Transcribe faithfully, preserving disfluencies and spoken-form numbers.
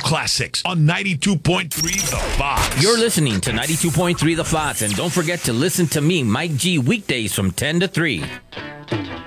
classics on ninety-two point three The Fox. You're listening to ninety-two point three The Fox, and don't forget to listen to me, Mike G, weekdays from ten to three.